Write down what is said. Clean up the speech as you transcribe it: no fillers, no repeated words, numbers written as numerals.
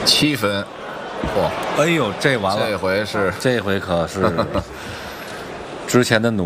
7分，嚯！ 哎呦，这完了， 这回是这回可是之前的努